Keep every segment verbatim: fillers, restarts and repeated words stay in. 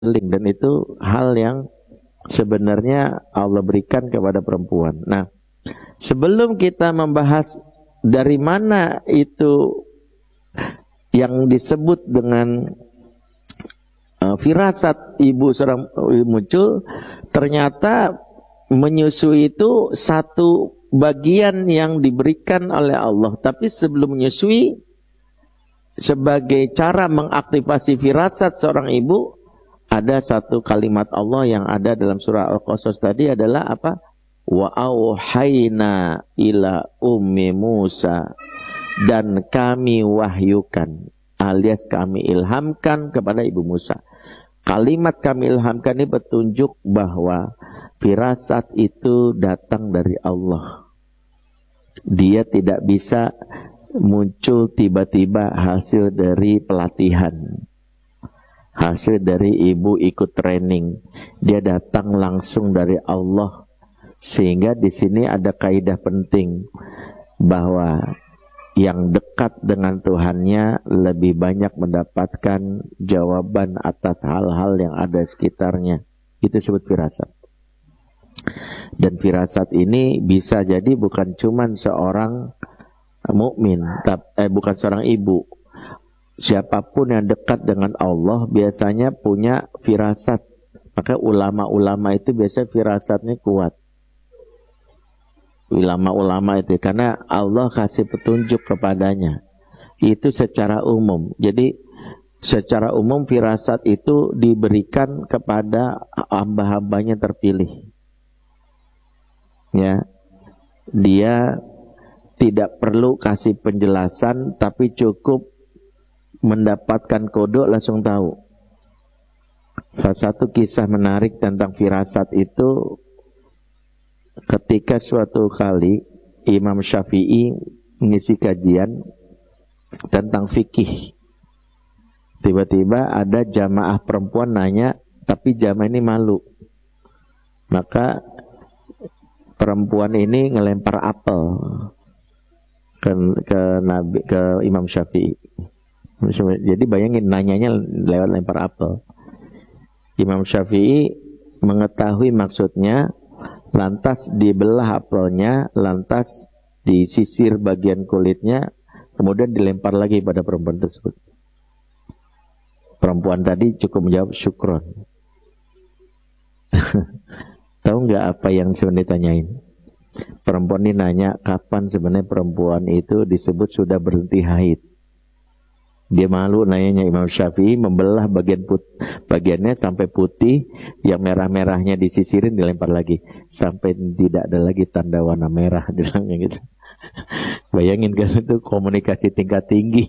dan itu hal yang sebenarnya Allah berikan kepada perempuan. Nah, sebelum kita membahas dari mana itu yang disebut dengan uh, firasat ibu seorang ibu muncul, ternyata menyusui itu satu bagian yang diberikan oleh Allah. Tapi sebelum menyusui, sebagai cara mengaktifasi firasat seorang ibu, ada satu kalimat Allah yang ada dalam surah Al-Qasas tadi adalah apa? Wa auhayna ila ummi Musa, dan kami wahyukan alias kami ilhamkan kepada ibu Musa. Kalimat kami ilhamkan ini petunjuk bahwa firasat itu datang dari Allah. Dia tidak bisa muncul tiba-tiba hasil dari pelatihan, hasil dari ibu ikut training. Dia datang langsung dari Allah. Sehingga di sini ada kaidah penting bahwa yang dekat dengan Tuhannya lebih banyak mendapatkan jawaban atas hal-hal yang ada sekitarnya. Itu disebut firasat. Dan firasat ini bisa jadi bukan cuma seorang mukmin, eh bukan seorang ibu. Siapapun yang dekat dengan Allah biasanya punya firasat. Maka ulama-ulama itu biasanya firasatnya kuat. Ulama-ulama itu karena Allah kasih petunjuk kepadanya. Itu secara umum. Jadi secara umum firasat itu diberikan kepada hamba-hambanya terpilih. Ya, dia tidak perlu kasih penjelasan, tapi cukup mendapatkan kodok langsung tahu. Salah satu kisah menarik tentang firasat itu, ketika suatu kali Imam Syafi'i mengisi kajian tentang fikih. Tiba-tiba ada jamaah perempuan nanya, tapi jamaah ini malu. Maka perempuan ini ngelempar apel ke, ke Nabi, ke Imam Syafi'i. Jadi bayangin nanyanya lewat lempar apel. Imam Syafi'i mengetahui maksudnya, lantas dibelah apelnya, lantas disisir bagian kulitnya, kemudian dilempar lagi pada perempuan tersebut. Perempuan tadi cukup menjawab syukron. Tahu nggak apa yang sebenarnya ditanyain? Perempuan ini nanya kapan sebenarnya perempuan itu disebut sudah berhenti haid. Dia malu nanyanya. Imam Syafi'i membelah bagian put, bagiannya sampai putih, yang merah-merahnya disisirin dilempar lagi sampai tidak ada lagi tanda warna merah, bilangnya gitu. Bayangin kan, itu komunikasi tingkat tinggi.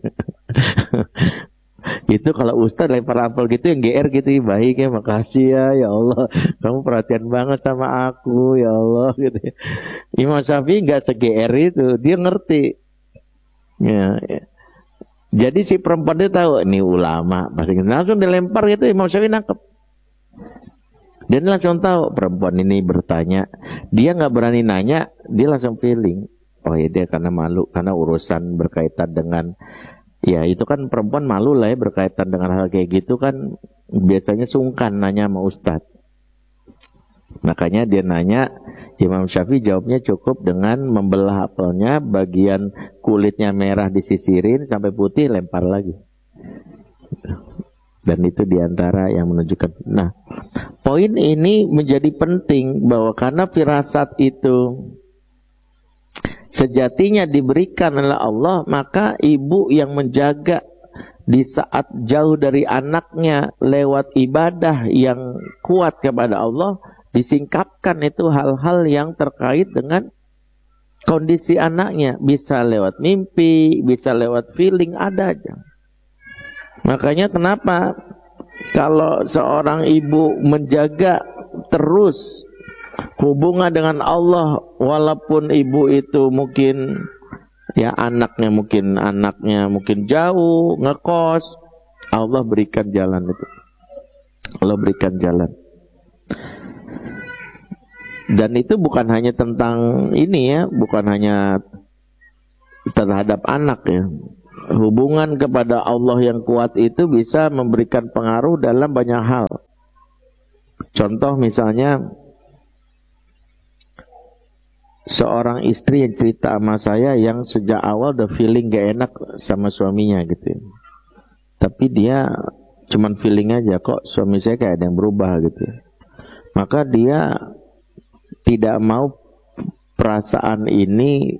Itu kalau ustaz lempar apel gitu yang G R gitu, baik ya, makasih ya, ya Allah, kamu perhatian banget sama aku, ya Allah gitu. Imam Syafi'i nggak se-G R itu, dia ngerti. Ya, ya. Jadi si perempuan dia tahu ini ulama, pasti langsung dilempar gitu. Imam Syafi'i nangkep. Dia langsung tahu perempuan ini bertanya, dia nggak berani nanya, dia langsung feeling. Oh ya, dia karena malu, karena urusan berkaitan dengan, ya itu kan perempuan malu lah ya, berkaitan dengan hal kayak gitu kan biasanya sungkan nanya sama ustadz. Makanya dia nanya, Imam Syafi'i jawabnya cukup dengan membelah apelnya, bagian kulitnya merah disisirin sampai putih, lempar lagi. Dan itu diantara yang menunjukkan. Nah, poin ini menjadi penting bahwa karena firasat itu sejatinya diberikan oleh Allah, maka ibu yang menjaga di saat jauh dari anaknya lewat ibadah yang kuat kepada Allah, disingkapkan itu hal-hal yang terkait dengan kondisi anaknya. Bisa lewat mimpi, bisa lewat feeling, ada aja. Makanya kenapa kalau seorang ibu menjaga terus hubungan dengan Allah, walaupun ibu itu mungkin ya anaknya mungkin anaknya mungkin jauh ngekos, Allah berikan jalan itu. Allah berikan jalan. Dan itu bukan hanya tentang ini ya, bukan hanya terhadap anak ya. hubungan kepada Allah yang kuat itu bisa memberikan pengaruh dalam banyak hal. Contoh misalnya, seorang istri yang cerita sama saya yang sejak awal udah feeling gak enak sama suaminya gitu. Tapi dia cuman feeling aja, kok suami saya kayak ada yang berubah gitu. Maka dia tidak mau perasaan ini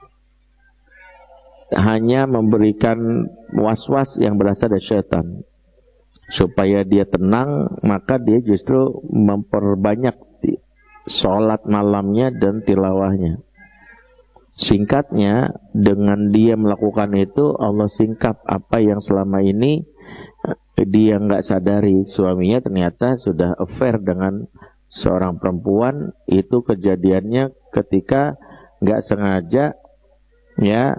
hanya memberikan was-was yang berasal dari syaitan. Supaya dia tenang, maka dia justru memperbanyak sholat malamnya dan tilawahnya. Singkatnya, dengan dia melakukan itu, Allah singkap apa yang selama ini dia nggak sadari. Suaminya ternyata sudah affair dengan seorang perempuan. Itu kejadiannya ketika nggak sengaja, ya,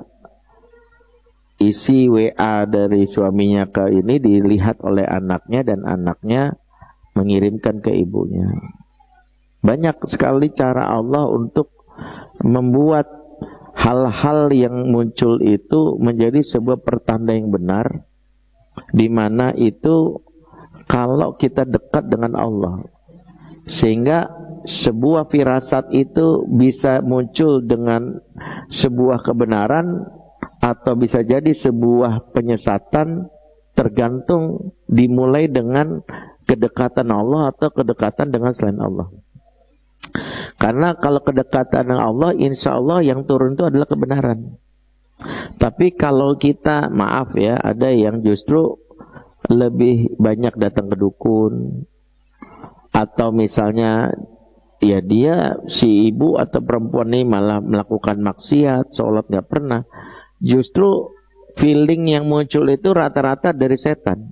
isi W A dari suaminya ke ini dilihat oleh anaknya dan anaknya mengirimkan ke ibunya. Banyak sekali cara Allah untuk membuat hal-hal yang muncul itu menjadi sebuah pertanda yang benar, di mana itu kalau kita dekat dengan Allah, sehingga sebuah firasat itu bisa muncul dengan sebuah kebenaran atau bisa jadi sebuah penyesatan, tergantung dimulai dengan kedekatan Allah atau kedekatan dengan selain Allah. Karena kalau kedekatan dengan Allah, insya Allah yang turun itu adalah kebenaran. Tapi kalau kita, maaf ya, ada yang justru lebih banyak datang ke dukun, atau misalnya ya dia, si ibu atau perempuan ini malah melakukan maksiat, sholat gak pernah. Justru feeling yang muncul itu rata-rata dari setan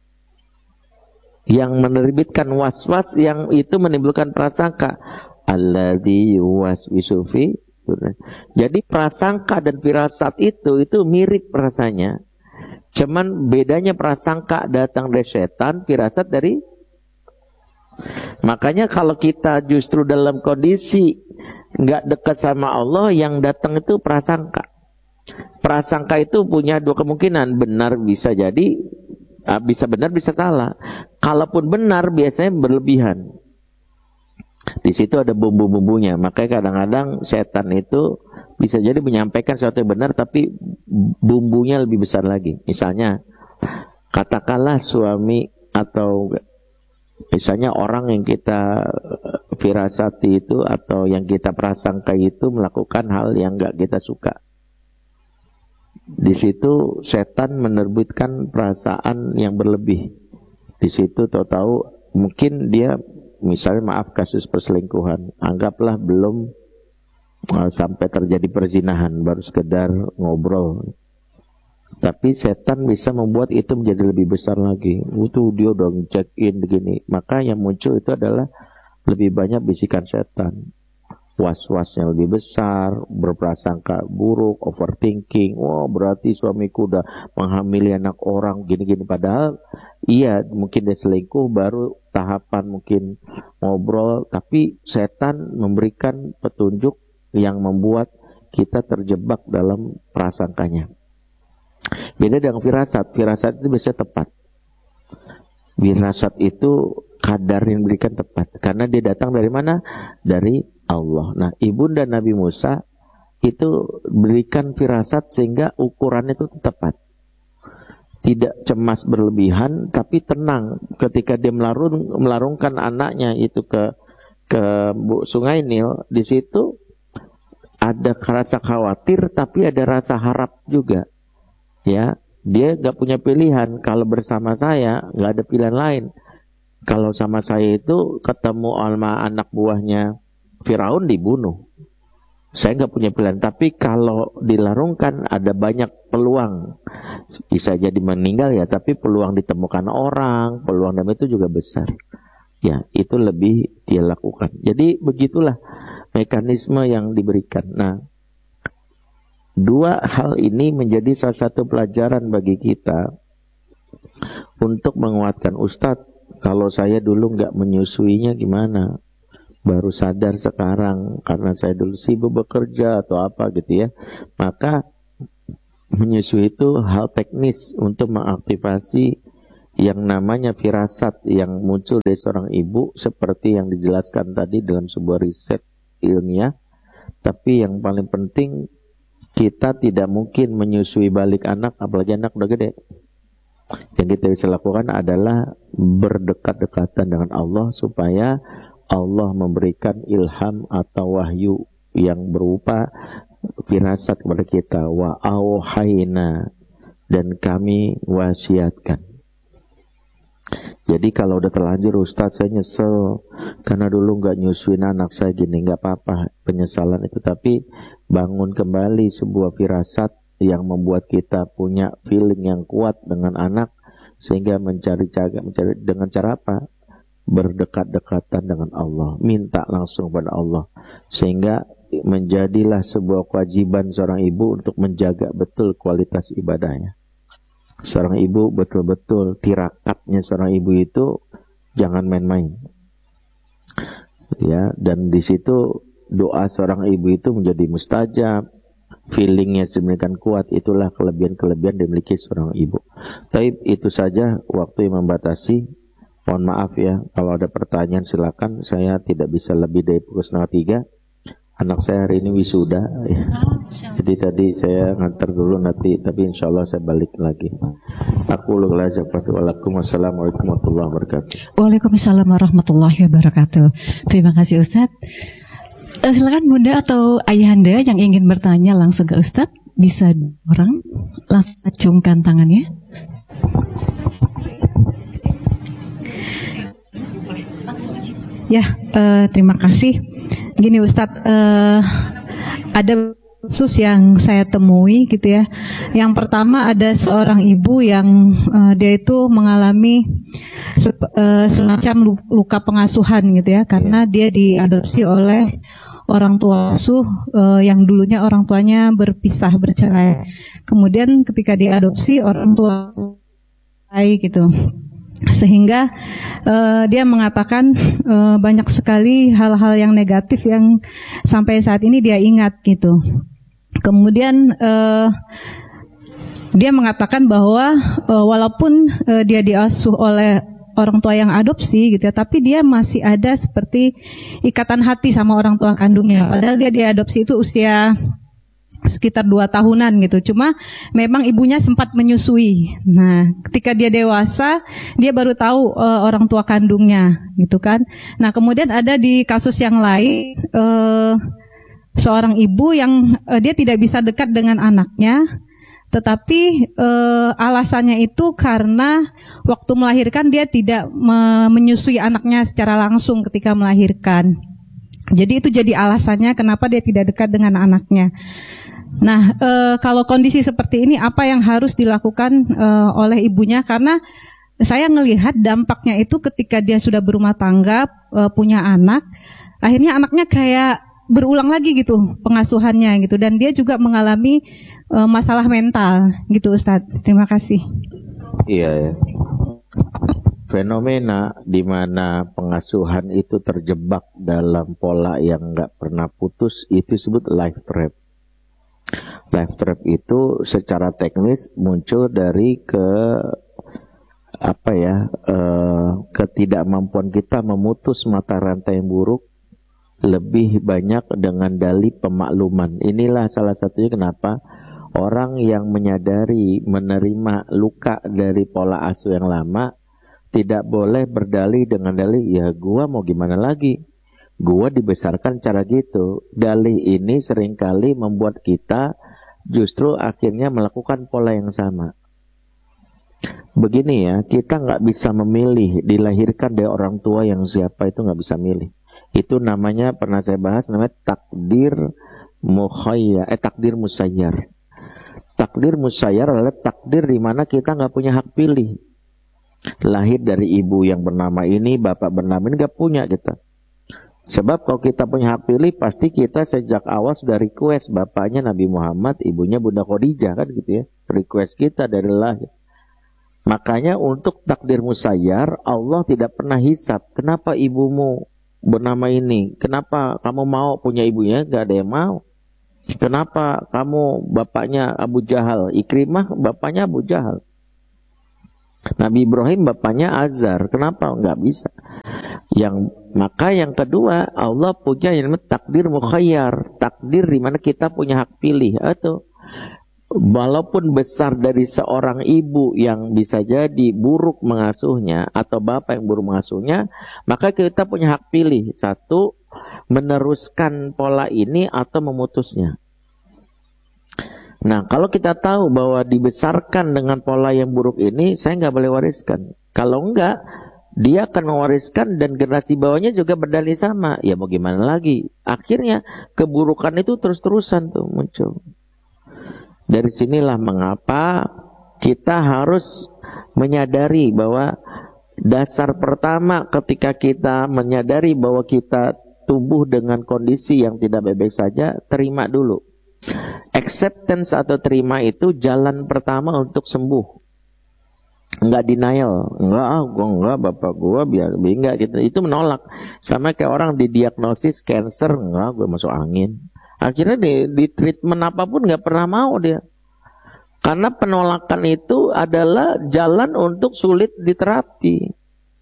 yang menerbitkan was-was, yang itu menimbulkan prasangka. Alladzi yuwaswisu fi. Jadi prasangka dan firasat itu itu mirip rasanya. Cuman bedanya prasangka datang dari setan, firasat dari. Makanya kalau kita justru dalam kondisi nggak dekat sama Allah, yang datang itu prasangka. Prasangka itu punya dua kemungkinan, benar bisa jadi, bisa benar bisa salah. Kalaupun benar biasanya berlebihan. Di situ ada bumbu-bumbunya. Makanya kadang-kadang setan itu bisa jadi menyampaikan sesuatu yang benar tapi bumbunya lebih besar lagi. Misalnya katakanlah suami atau misalnya orang yang kita firasati itu atau yang kita prasangka itu melakukan hal yang enggak kita suka. Di situ setan menerbitkan perasaan yang berlebih. Di situ tahu-tahu mungkin dia, misalnya maaf kasus perselingkuhan, anggaplah belum uh, sampai terjadi perzinahan, baru sekedar ngobrol. Tapi setan bisa membuat itu menjadi lebih besar lagi. Itu dia udah check in begini. Maka yang muncul itu adalah lebih banyak bisikan setan. Was-wasnya lebih besar, berprasangka buruk, overthinking. Wah, berarti suamiku udah menghamili anak orang, gini-gini. Padahal iya, mungkin dia selingkuh, baru tahapan mungkin ngobrol. Tapi setan memberikan petunjuk yang membuat kita terjebak dalam prasangkanya. Beda dengan firasat. Firasat itu bisa tepat. Firasat itu kadar yang diberikan tepat. Karena dia datang dari mana? Dari Allah. Nah, ibunda Nabi Musa itu berikan firasat sehingga ukurannya itu tepat. Tidak cemas berlebihan, tapi tenang ketika dia melarung, melarungkan anaknya itu ke ke Sungai Nil. Di situ ada rasa khawatir, tapi ada rasa harap juga. Ya, dia nggak punya pilihan. Kalau bersama saya nggak ada pilihan lain. Kalau sama saya itu ketemu sama anak buahnya Firaun dibunuh. Saya nggak punya pilihan. Tapi kalau dilarungkan ada banyak peluang. Bisa jadi meninggal ya, tapi peluang ditemukan orang, peluang dan itu juga besar. Ya, itu lebih dia lakukan. Jadi begitulah mekanisme yang diberikan. Nah, dua hal ini menjadi salah satu pelajaran bagi kita untuk menguatkan. Ustadz, kalau saya dulu nggak menyusuinya gimana? Baru sadar sekarang karena saya dulu sibuk bekerja atau apa gitu ya. Maka menyusui itu hal teknis untuk mengaktifasi yang namanya firasat yang muncul dari seorang ibu, seperti yang dijelaskan tadi dengan sebuah riset ilmiah. Tapi yang paling penting, kita tidak mungkin menyusui balik anak, apalagi anak udah gede. Yang kita bisa lakukan adalah berdekat-dekatan dengan Allah, supaya Allah memberikan ilham atau wahyu yang berupa firasat kepada kita. Wa auhayna, dan kami wasiatkan. Jadi kalau udah terlanjur, Ustaz saya nyesel karena dulu gak nyusuin anak saya gini, gak apa-apa penyesalan itu. Tapi bangun kembali sebuah firasat yang membuat kita punya feeling yang kuat dengan anak, sehingga mencari cara, mencari dengan cara apa? Berdekat-dekatan dengan Allah, minta langsung pada Allah, sehingga menjadilah sebuah kewajiban seorang ibu untuk menjaga betul kualitas ibadahnya. Seorang ibu betul-betul tirakatnya seorang ibu itu jangan main-main. Ya, dan di situ doa seorang ibu itu menjadi mustajab, feelingnya sedemikian kuat. Itulah kelebihan-kelebihan dimiliki seorang ibu. Tapi itu saja, waktu yang membatasi. Mohon maaf ya, kalau ada pertanyaan silakan. Saya tidak bisa lebih dari pukul setengah tiga. Anak saya hari ini wisuda, ya. Jadi tadi saya ngantar dulu nanti, tapi insya Allah saya balik lagi. Aku lupa aja. Wassalamualaikum warahmatullahi wabarakatuh. Waalaikumsalam warahmatullahi wabarakatuh. Terima kasih Ustaz. Silakan Bunda atau Ayahanda yang ingin bertanya langsung ke Ustaz, bisa orang langsung acungkan tangannya. Ya, uh, terima kasih. Gini Ustadz, uh, ada kasus yang saya temui gitu ya. Yang pertama ada seorang ibu yang uh, dia itu mengalami se uh, semacam luka pengasuhan gitu ya, karena dia diadopsi oleh orang tua asuh uh, yang dulunya orang tuanya berpisah, bercerai. Kemudian ketika diadopsi orang tua gitu. Sehingga uh, dia mengatakan uh, banyak sekali hal-hal yang negatif yang sampai saat ini dia ingat gitu. Kemudian uh, dia mengatakan bahwa uh, walaupun uh, dia diasuh oleh orang tua yang adopsi gitu ya, tapi dia masih ada seperti ikatan hati sama orang tua kandungnya. Padahal dia diadopsi itu usia sekitar dua tahunan gitu. Cuma memang ibunya sempat menyusui. Nah, ketika dia dewasa, dia baru tahu uh, orang tua kandungnya gitu kan. Nah, kemudian ada di kasus yang lain uh, seorang ibu yang uh, dia tidak bisa dekat dengan anaknya, tetapi uh, alasannya itu karena waktu melahirkan dia tidak me menyusui anaknya secara langsung ketika melahirkan. Jadi itu jadi alasannya kenapa dia tidak dekat dengan anaknya. Nah, e, kalau kondisi seperti ini apa yang harus dilakukan e, oleh ibunya? Karena saya melihat dampaknya itu ketika dia sudah berumah tangga, e, punya anak, akhirnya anaknya kayak berulang lagi gitu pengasuhannya gitu, dan dia juga mengalami e, masalah mental gitu, Ustadz. Terima kasih. Iya ya. Fenomena di mana pengasuhan itu terjebak dalam pola yang nggak pernah putus itu disebut life trap. Life trap itu secara teknis muncul dari ke apa ya eh, ketidakmampuan kita memutus mata rantai yang buruk lebih banyak dengan dalih pemakluman. Inilah salah satunya kenapa orang yang menyadari menerima luka dari pola asuh yang lama tidak boleh berdalih dengan dalih ya gua mau gimana lagi. Gua dibesarkan cara gitu. Dalih ini seringkali membuat kita justru akhirnya melakukan pola yang sama. Begini ya, kita nggak bisa memilih dilahirkan dari orang tua yang siapa, itu nggak bisa milih. Itu namanya, pernah saya bahas, namanya takdir mukhayyar, eh takdir musayyar. Takdir musayyar adalah takdir di mana kita nggak punya hak pilih. Lahir dari ibu yang bernama ini, bapak bernama ini, nggak punya kita. Sebab kalau kita punya hak pilih, pasti kita sejak awal sudah request bapaknya Nabi Muhammad, ibunya Bunda Khadijah kan gitu ya. Request kita dari lahir. Makanya untuk takdir musayyar, Allah tidak pernah hisab. Kenapa ibumu bernama ini? Kenapa kamu mau punya ibunya? Gak ada yang mau. Kenapa kamu bapaknya Abu Jahal? Ikrimah bapaknya Abu Jahal. Nabi Ibrahim bapaknya Azar. Kenapa? Enggak bisa. Yang maka yang kedua, Allah punya yang namanya takdir mukhayyar, takdir di mana kita punya hak pilih. Atau walaupun besar dari seorang ibu yang bisa jadi buruk mengasuhnya atau bapak yang buruk mengasuhnya, maka kita punya hak pilih. Satu, meneruskan pola ini atau memutusnya. Nah, kalau kita tahu bahwa dibesarkan dengan pola yang buruk ini, saya nggak boleh wariskan. Kalau enggak, dia akan mewariskan dan generasi bawahnya juga berdalih sama. Ya mau gimana lagi? Akhirnya keburukan itu terus-terusan tuh muncul. Dari sinilah mengapa kita harus menyadari bahwa dasar pertama ketika kita menyadari bahwa kita tumbuh dengan kondisi yang tidak baik-baik saja, terima dulu. Acceptance atau terima itu jalan pertama untuk sembuh. Enggak denial, enggak, ah, gua enggak, bapak gua biar enggak gitu. Itu menolak. Sama kayak orang didiagnosis cancer, enggak, gua masuk angin. Akhirnya di, di treatment apapun nggak pernah mau dia. Karena penolakan itu adalah jalan untuk sulit diterapi.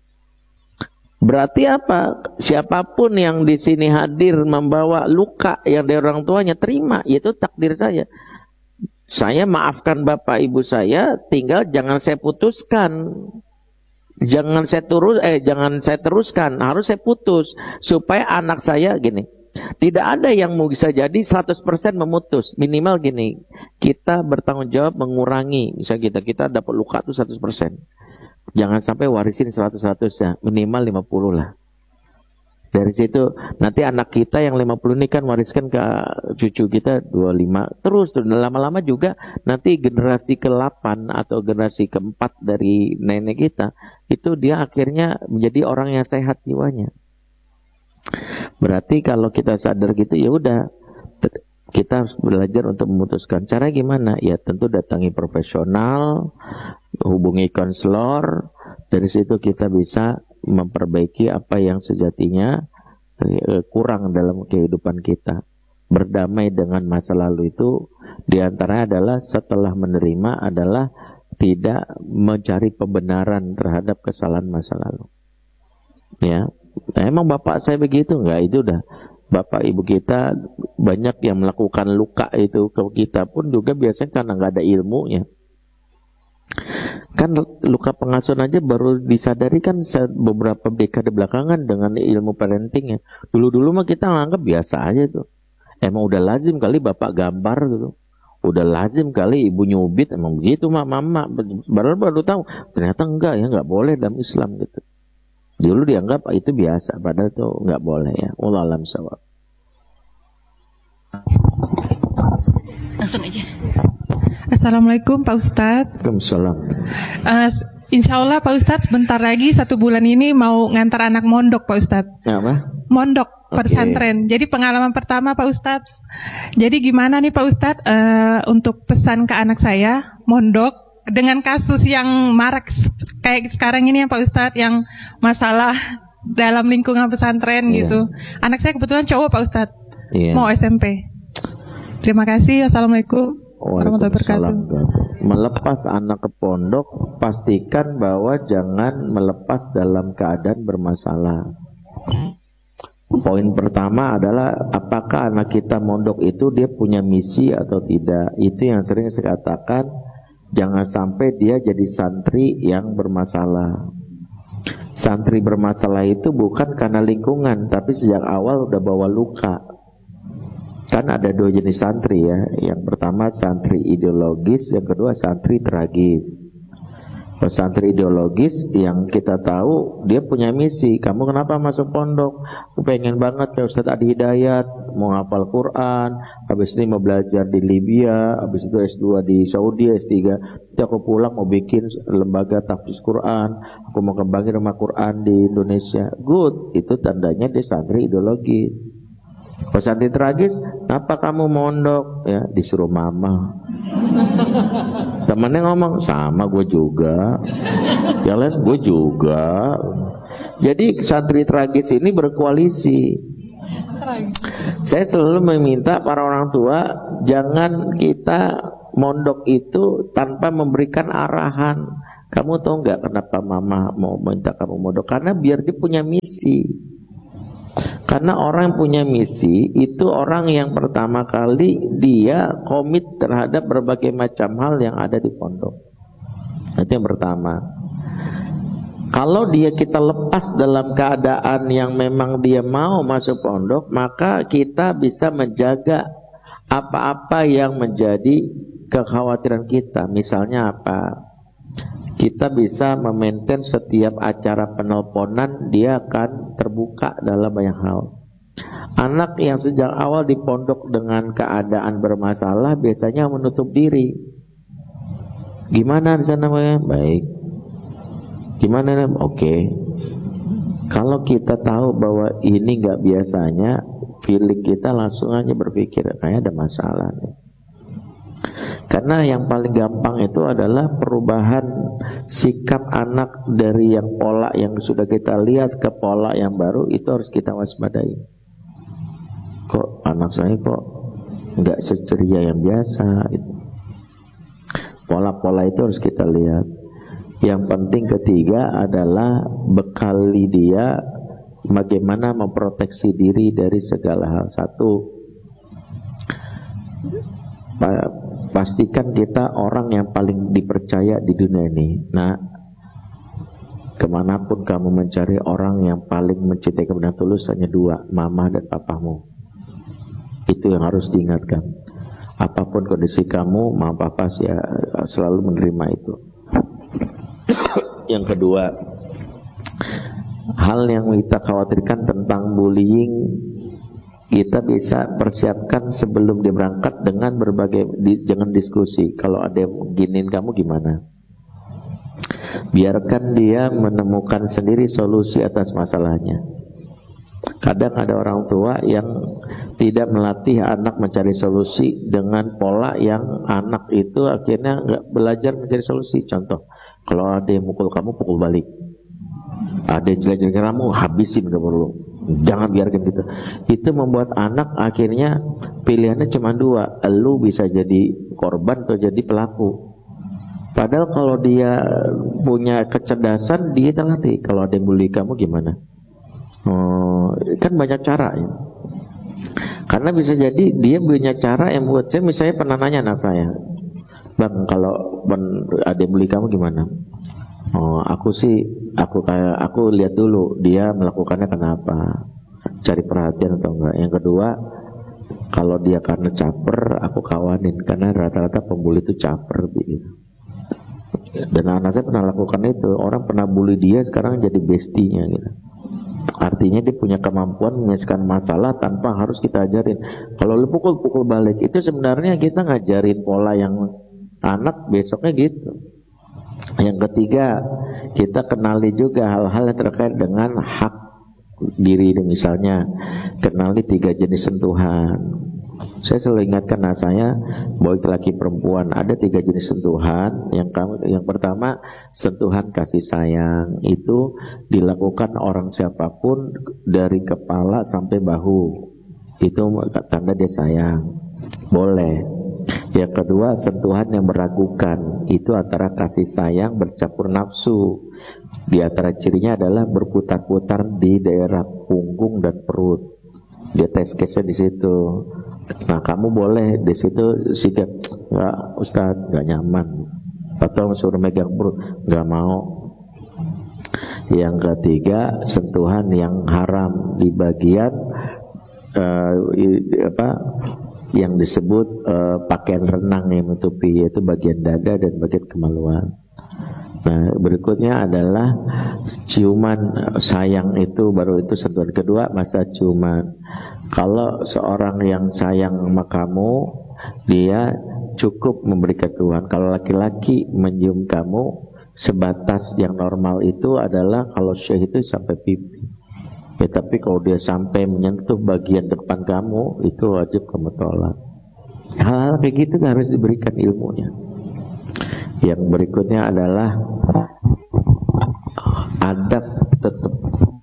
Berarti apa? Siapapun yang di sini hadir membawa luka yang dari orang tuanya, terima, yaitu takdir saya. Saya maafkan bapak ibu saya, tinggal jangan saya putuskan. Jangan saya terus eh jangan saya teruskan, harus saya putus supaya anak saya gini. Tidak ada yang mau bisa jadi seratus persen memutus. Minimal gini, kita bertanggung jawab mengurangi. Misalnya kita kita dapat luka itu seratus persen. Jangan sampai warisin seratus seratus ya, minimal lima puluh lah. Dari situ nanti anak kita yang lima puluh ini kan wariskan ke cucu kita dua puluh lima. Terus tuh lama-lama juga nanti generasi ke delapan atau generasi keempat dari nenek kita itu dia akhirnya menjadi orang yang sehat jiwanya. Berarti kalau kita sadar gitu, ya udah kita harus belajar untuk memutuskan. Cara gimana? Ya tentu datangi profesional, hubungi konselor. Dari situ kita bisa memperbaiki apa yang sejatinya kurang dalam kehidupan kita. Berdamai dengan masa lalu itu diantaranya adalah setelah menerima adalah tidak mencari pembenaran terhadap kesalahan masa lalu. Ya. Nah, emang bapak saya begitu? Enggak, itu udah bapak ibu kita banyak yang melakukan luka itu ke kita pun juga biasanya karena nggak ada ilmunya. Kan luka pengasuhan aja baru disadari kan beberapa dekade belakangan dengan ilmu parentingnya. Dulu-dulu mah kita nganggap biasa aja tuh. Emang udah lazim kali bapak gambar gitu. Udah lazim kali ibu nyubit, emang begitu mah mama. Baru baru tahu ternyata enggak ya, enggak boleh dalam Islam gitu. Dulu dianggap itu biasa, padahal itu nggak boleh ya. Wallahu a'lam bishawab. Langsung aja. Assalamualaikum Pak Ustadz. Waalaikumsalam. Uh, Insya Allah Pak Ustadz sebentar lagi satu bulan ini mau ngantar anak mondok Pak Ustadz. Apa? Mondok Okay. pesantren. Jadi pengalaman pertama Pak Ustadz. Jadi gimana nih Pak Ustadz uh, untuk pesan ke anak saya mondok dengan kasus yang marak kayak sekarang ini ya Pak Ustadz, yang masalah dalam lingkungan pesantren yeah. gitu. Anak saya kebetulan cowok Pak Ustadz, yeah. mau S M P. Terima kasih. Assalamualaikum warahmatullahi wabarakatuh. Melepas anak ke pondok, pastikan bahwa jangan melepas dalam keadaan bermasalah. Poin pertama adalah apakah anak kita mondok itu dia punya misi atau tidak. Itu yang sering saya katakan. Jangan sampai dia jadi santri yang bermasalah. Santri bermasalah itu bukan karena lingkungan, tapi sejak awal udah bawa luka. Kan ada dua jenis santri ya. Yang pertama santri ideologis, yang kedua santri tragis. Kalau santri ideologis yang kita tahu dia punya misi. Kamu kenapa masuk pondok? Aku pengen banget ya Ustaz Adi Hidayat, mau hafal Quran, habis ini mau belajar di Libya, habis itu S dua di Saudi, S tiga. Nanti aku pulang mau bikin lembaga tahfiz Quran, aku mau kembangin rumah Quran di Indonesia. Good, itu tandanya dia santri ideologis. Kalau santri tragis, kenapa kamu mondok? Ya disuruh mama. Temannya ngomong, sama gue juga. Yang lain gue juga. Jadi santri tragis ini berkoalisi. Saya selalu meminta para orang tua, jangan kita mondok itu tanpa memberikan arahan. Kamu tahu nggak kenapa mama mau minta kamu mondok? Karena biar dia punya misi. Karena orang yang punya misi itu orang yang pertama kali dia komit terhadap berbagai macam hal yang ada di pondok. Itu yang pertama. Kalau dia kita lepas dalam keadaan yang memang dia mau masuk pondok, maka kita bisa menjaga apa-apa yang menjadi kekhawatiran kita. Misalnya apa? Kita bisa memaintain setiap acara penelponan, dia akan terbuka dalam banyak hal. Anak yang sejak awal di pondok dengan keadaan bermasalah biasanya menutup diri. Gimana di sana? Baik. Gimana? Oke. Okay. Kalau kita tahu bahwa ini nggak biasanya, feeling kita langsung aja berpikir kayaknya ada masalah nih. Karena yang paling gampang itu adalah perubahan sikap anak dari yang pola yang sudah kita lihat ke pola yang baru, itu harus kita waspadai. Kok anak saya kok nggak seceria yang biasa? Pola-pola itu harus kita lihat. Yang penting ketiga adalah bekali dia bagaimana memproteksi diri dari segala hal. Satu, pastikan kita orang yang paling dipercaya di dunia ini. Nah, kemanapun kamu mencari orang yang paling mencintai kamu dengan tulus, hanya dua, mama dan papamu. Itu yang harus diingatkan. Apapun kondisi kamu, mama papa ya selalu menerima itu. Yang kedua, hal yang kita khawatirkan tentang bullying, kita bisa persiapkan sebelum dia berangkat dengan berbagai, di, jangan diskusi. Kalau ada yang giniin kamu gimana? Biarkan dia menemukan sendiri solusi atas masalahnya. Kadang ada orang tua yang tidak melatih anak mencari solusi dengan pola yang anak itu akhirnya nggak belajar mencari solusi. Contoh, kalau ada yang mukul kamu, pukul balik. Ada yang jelek-jelek kamu, habisin, gak perlu. Jangan biarkan gitu. Itu membuat anak akhirnya pilihannya cuma dua, lu bisa jadi korban atau jadi pelaku. Padahal kalau dia punya kecerdasan, dia terlatih. Kalau ada yang bully kamu gimana? Oh, kan banyak cara ya. Karena bisa jadi dia punya cara yang buat saya. Misalnya pernah nanya anak saya, bang, kalau ada yang bully kamu gimana? Oh, aku sih, aku kayak aku lihat dulu dia melakukannya kenapa, cari perhatian atau enggak. Yang kedua, kalau dia karena caper, aku kawanin, karena rata-rata pembuli itu caper gitu. Dan anak saya pernah lakukan itu. Orang pernah bully dia, sekarang jadi bestinya gitu. Artinya dia punya kemampuan menyelesaikan masalah tanpa harus kita ajarin. Kalau lu pukul-pukul balik, itu sebenarnya kita ngajarin pola yang anak besoknya gitu. Yang ketiga, kita kenali juga hal-hal yang terkait dengan hak diri. Misalnya, kenali tiga jenis sentuhan. Saya selalu ingatkan anak saya, baik laki perempuan, ada tiga jenis sentuhan. Yang kamu, yang pertama, sentuhan kasih sayang. Itu dilakukan orang siapapun dari kepala sampai bahu. Itu tanda dia sayang. Boleh. Yang kedua, sentuhan yang meragukan. Itu antara kasih sayang bercampur nafsu. Di antara cirinya adalah berputar-putar di daerah punggung dan perut. Dia tes case-nya di situ. Nah, kamu boleh di situ sikap, enggak Ustaz, enggak nyaman. Atau suruh megang perut, enggak mau. Yang ketiga, sentuhan yang haram di bagian uh, apa yang disebut uh, pakaian renang yang menutupi, yaitu bagian dada dan bagian kemaluan. Nah, berikutnya adalah ciuman sayang, itu baru itu sentuhan kedua, masa ciuman. Kalau seorang yang sayang sama kamu, dia cukup memberikan Tuhan. Kalau laki-laki menyium kamu, sebatas yang normal itu adalah kalau syekh itu sampai pipi. Ya, tapi kalau dia sampai menyentuh bagian depan kamu, itu wajib kamu tolak. Hal-hal kayak gitu harus diberikan ilmunya. Yang berikutnya adalah adab tetap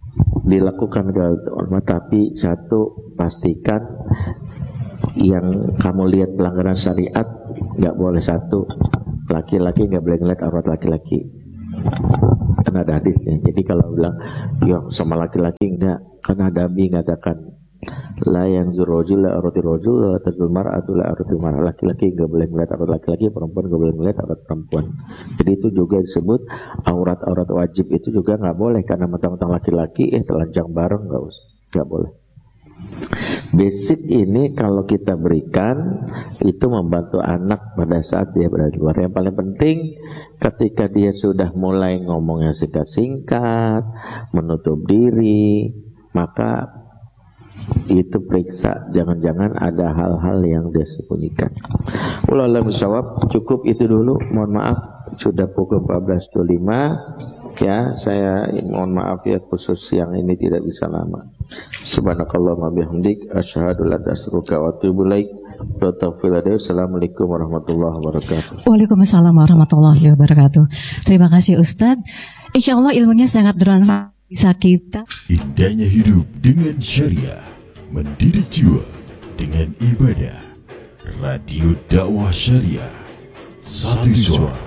dilakukan ulama, tapi satu, pastikan yang kamu lihat pelanggaran syariat nggak boleh. Satu, laki-laki nggak boleh ngeliat aurat laki-laki, karena ada hadisnya. Jadi kalau bilang ya sama laki-laki enggak, karena ada Nabi mengatakan la yang zurojul la aurati rojul la tadul mar'atu la aurati mar'ah, laki-laki nggak boleh ngeliat aurat laki-laki, perempuan nggak boleh ngeliat aurat perempuan. Jadi itu juga disebut aurat-aurat wajib, itu juga nggak boleh, karena mentang-mentang laki-laki eh telanjang bareng nggak usah, nggak boleh. Basic ini kalau kita berikan itu membantu anak pada saat dia berada di luar. Yang paling penting ketika dia sudah mulai ngomongnya singkat-singkat, menutup diri, maka itu periksa, jangan-jangan ada hal-hal yang dia sembunyikan. Wallahu a'lam bishawab. Cukup itu dulu. Mohon maaf sudah pukul empat belas dua puluh lima. Ya, saya mohon maaf ya khusus yang ini tidak bisa lama. Subhanakallahumma bihamdik asyhadu an la ilaha illa anta astaghfiruka wa atubu ilaik. Assalamualaikum warahmatullahi wabarakatuh. Waalaikumsalam warahmatullahi wabarakatuh. Terima kasih Ustadz. Insya Allah ilmunya sangat bermanfaat bisa kita. Indahnya hidup dengan syariah, mendidik jiwa dengan ibadah. Radio Dakwah Syariah, satu suara